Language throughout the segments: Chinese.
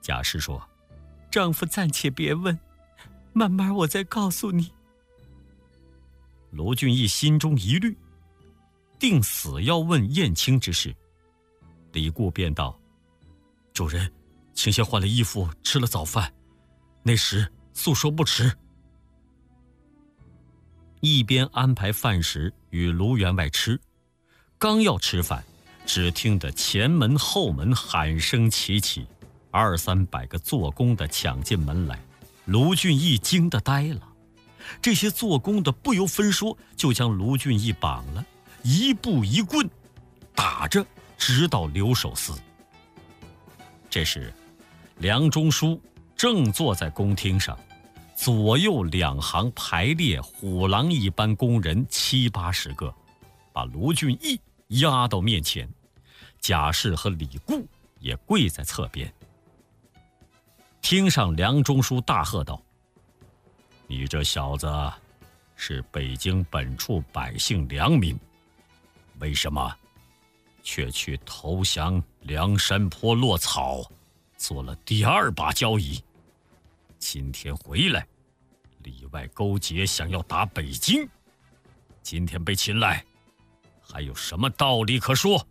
贾氏说：“丈夫暂且别问，慢慢我再告诉你。”卢俊义心中一虑，定死要问燕青之事。李固便道：“主人，请先换了衣服，吃了早饭，那时速说不迟。”一边安排饭食与卢员外吃，刚要吃饭，只听得前门后门喊声齐起，200-300个做工的抢进门来。卢俊义惊得呆了，这些做工的不由分说就将卢俊义绑了，一步一棍打着，直到留守司。这时梁中书正坐在宫厅上，左右2行排列虎狼一般工人70-80个，把卢俊义压到面前。贾氏和李固也跪在侧边。厅上梁中书大喝道：“你这小子是北京本处百姓良民，为什么却去投降梁山泊落草，做了第2把交椅？今天回来，里外勾结，想要打北京，今天被擒来，还有什么道理可说？”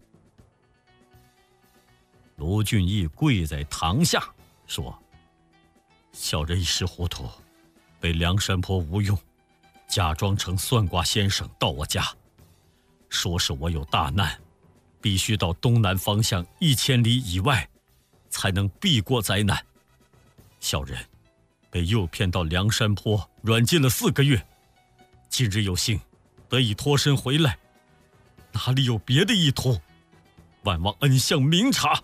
卢俊义跪在堂下说：“小人一时糊涂，被梁山泊吴用假装成算卦先生到我家，说是我有大难，必须到东南方向1000里以外才能避过灾难。小人被诱骗到梁山泊软禁了4个月，今日有幸得以脱身回来，哪里有别的意图？万望恩相明察。”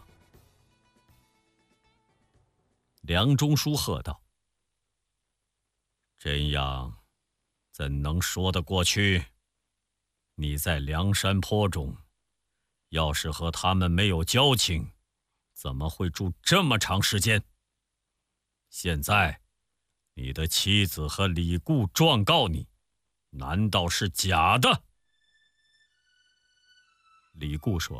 梁中书喝道：“这样怎能说得过去？你在梁山泊中，要是和他们没有交情，怎么会住这么长时间？现在你的妻子和李固状告你，难道是假的？”李固说：“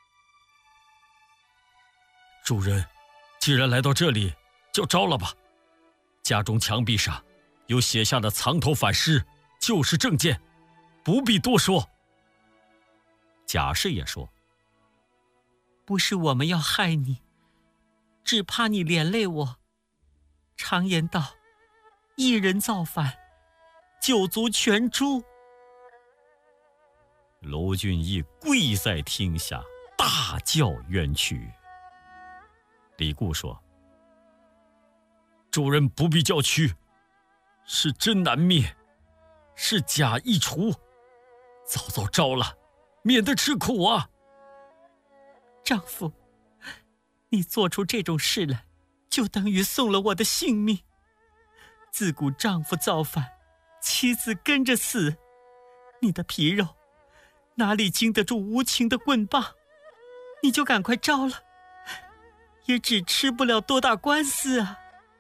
主人，既然来到这里，就招了吧。家中墙壁上有写下的藏头反诗，就是证件，不必多说。”贾氏也说：“不是我们要害你，只怕你连累我。常言道，一人造反，九族全诛。”卢俊义跪在厅下，大叫冤屈。李固说：“主人不必叫屈，是真难灭，是假易除，早招了，免得吃苦啊。”丈夫，你做出这种事来，就等于送了我的性命。自古丈夫造反，妻子跟着死，你的皮肉哪里经得住无情的棍棒？你就赶快招了，也只吃不了多大官司啊。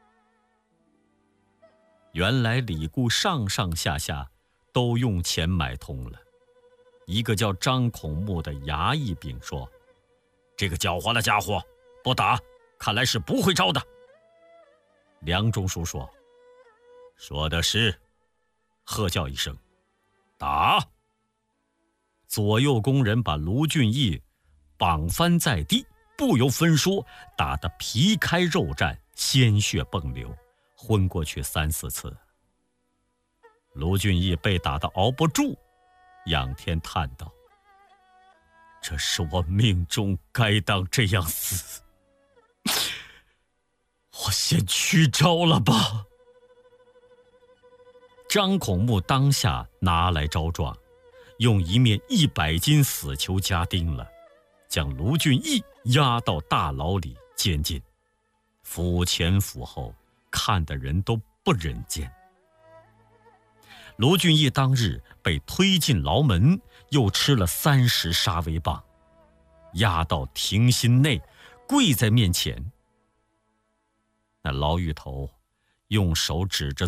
原来李固上下都用钱买通了。一个叫张孔目的衙役禀说：“这个狡猾的家伙不打，看来是不会招的。”梁中书说：“说的是。”喝叫一声：“打！”左右工人把卢俊义绑翻在地，不由分说，打得皮开肉绽，鲜血迸流，昏过去3-4次。卢俊义被打得熬不住，仰天叹道：“这是我命中该当这样死，我先去招了吧。”张孔目当下拿来招状，用一面100斤死囚夹钉了，将卢俊义押到大牢里监禁，府前府后，看的人都不忍见。卢俊义当日被推进牢门，又吃了30杀威棒，押到庭心内，跪在面前。那牢狱头用手指着